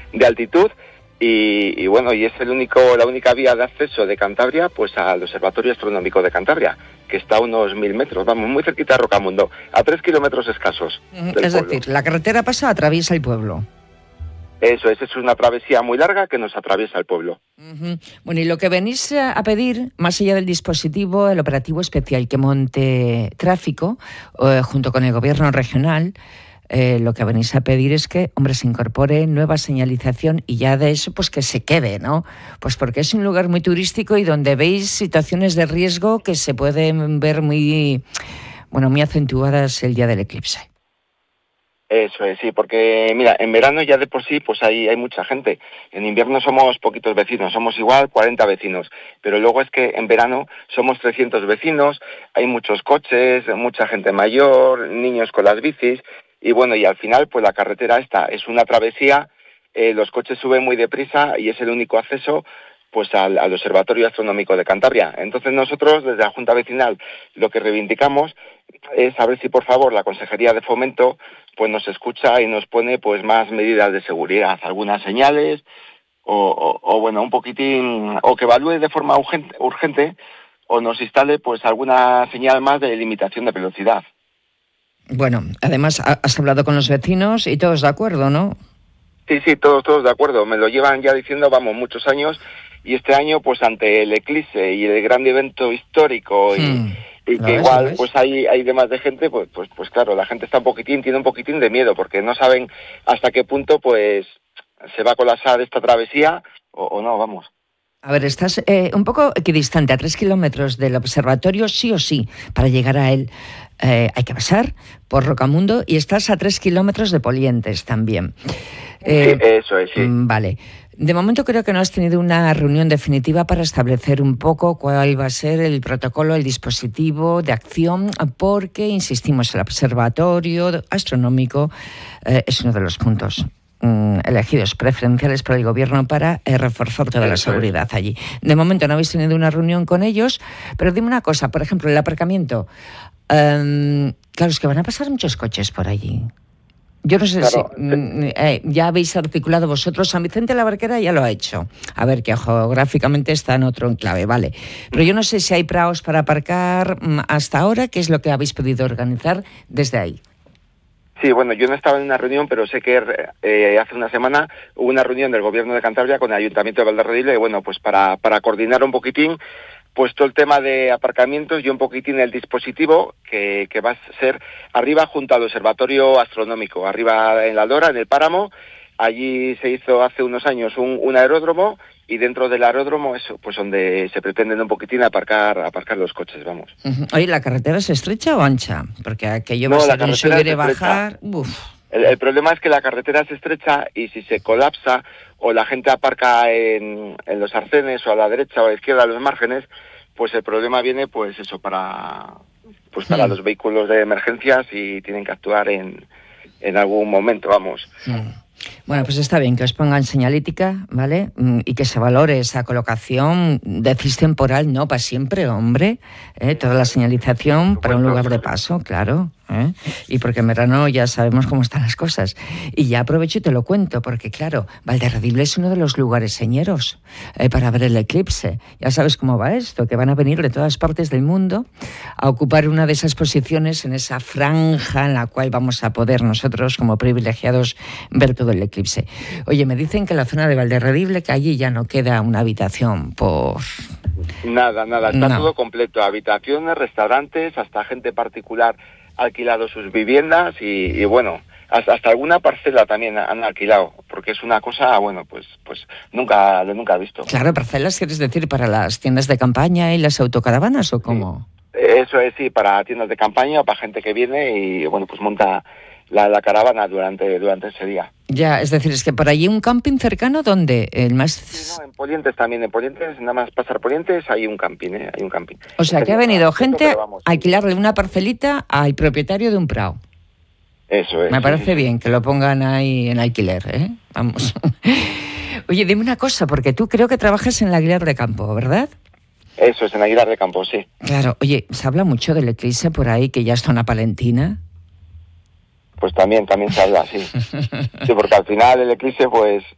de altitud. Y bueno, y es la única vía de acceso de Cantabria pues al Observatorio Astronómico de Cantabria, que está a unos 1000 metros, vamos, muy cerquita de Rocamundo, a 3 kilómetros escasos del Es pueblo. decir, la carretera pasa, atraviesa el pueblo. Eso es una travesía muy larga que nos atraviesa el pueblo. Bueno, y lo que venís a pedir, más allá del dispositivo, el operativo especial que monte tráfico, junto con el gobierno regional, lo que venís a pedir es que, hombre, se incorpore nueva señalización y ya de eso, pues que se quede, ¿no? Pues porque es un lugar muy turístico y donde veis situaciones de riesgo que se pueden ver muy acentuadas el día del eclipse. Eso es, sí, porque mira, en verano ya de por sí pues hay mucha gente. En invierno somos poquitos vecinos, somos igual 40 vecinos, pero luego es que en verano somos 300 vecinos, hay muchos coches, mucha gente mayor, niños con las bicis, y bueno, y al final pues la carretera esta es una travesía, los coches suben muy deprisa y es el único acceso pues al Observatorio Astronómico de Cantabria. Entonces nosotros desde la Junta Vecinal lo que reivindicamos es a ver si por favor la Consejería de Fomento pues nos escucha y nos pone pues más medidas de seguridad, algunas señales o bueno, un poquitín, o que evalúe de forma urgente o nos instale pues alguna señal más de limitación de velocidad. Bueno, además has hablado con los vecinos y todos de acuerdo, ¿no? Sí, todos de acuerdo, me lo llevan ya diciendo, vamos, muchos años, y este año pues ante el eclipse y el gran evento histórico y que igual pues hay demás de gente, pues claro, la gente tiene un poquitín de miedo porque no saben hasta qué punto pues se va a colapsar esta travesía o no, vamos. A ver, estás un poco equidistante, a 3 kilómetros del observatorio, sí o sí, para llegar a él hay que pasar por Rocamundo y estás a 3 kilómetros de Polientes también. Sí, eso es, sí. Vale. De momento creo que no has tenido una reunión definitiva para establecer un poco cuál va a ser el protocolo, el dispositivo de acción, porque, insistimos, el observatorio astronómico es uno de los puntos elegidos preferenciales por el gobierno para reforzar toda la seguridad allí. De momento no habéis tenido una reunión con ellos, pero dime una cosa, por ejemplo, el aparcamiento. Claro, es que van a pasar muchos coches por allí. Yo no sé si ya habéis articulado vosotros. San Vicente de la Barquera ya lo ha hecho. A ver, que geográficamente está en otro enclave, vale. Pero yo no sé si hay praos para aparcar hasta ahora, ¿qué es lo que habéis podido organizar desde ahí? Sí, bueno, yo no estaba en una reunión, pero sé que hace una semana hubo una reunión del Gobierno de Cantabria con el Ayuntamiento de Valderredible, y bueno, pues para coordinar un poquitín pues todo el tema de aparcamientos y un poquitín el dispositivo que va a ser arriba junto al Observatorio Astronómico, arriba en la Dora, en el Páramo. Allí se hizo hace unos años un aeródromo y dentro del aeródromo es pues donde se pretenden un poquitín aparcar los coches, vamos. Oye, ¿la carretera es estrecha o ancha? Porque aquello va a ser un subir y bajar. El problema es que la carretera es estrecha y si se colapsa o la gente aparca en los arcenes o a la derecha o a la izquierda, a los márgenes, pues el problema viene pues eso para los vehículos de emergencia si tienen que actuar en algún momento, vamos. Bueno, pues está bien que os pongan señalítica, ¿vale? Y que se valore esa colocación, decís temporal, no para siempre, hombre. Toda la señalización para un lugar de paso, claro. Y porque en verano ya sabemos cómo están las cosas. Y ya aprovecho y te lo cuento, porque claro, Valderredible es uno de los lugares señeros para ver el eclipse. Ya sabes cómo va esto, que van a venir de todas partes del mundo a ocupar una de esas posiciones en esa franja en la cual vamos a poder nosotros, como privilegiados, ver todo el eclipse. Oye, me dicen que en la zona de Valderredible, que allí ya no queda una habitación por... Nada, está todo completo. Habitaciones, restaurantes, hasta gente particular ha alquilado sus viviendas y bueno, hasta alguna parcela también han alquilado, porque es una cosa, bueno, pues nunca he visto. Claro, parcelas, ¿quieres decir para las tiendas de campaña y las autocaravanas o cómo? Sí. Eso es, sí, para tiendas de campaña o para gente que viene y bueno, pues monta la caravana durante ese día. Ya, es decir, es que por allí un camping cercano, ¿dónde? El más... Sí, no, en Polientes también, en Polientes, nada más pasar Polientes, hay un camping, hay un camping. O sea, que ha venido gente a alquilarle una parcelita al propietario de un prao. Eso es. Me parece bien que lo pongan ahí en alquiler, ¿eh? Vamos. Oye, dime una cosa, porque tú creo que trabajas en la Aguilar de Campo, ¿verdad? Eso es, en Aguilar de Campo, sí. Claro, oye, ¿se habla mucho del eclipse por ahí, que ya es zona palentina? Pues también se habla, sí. Sí, porque al final el eclipse, pues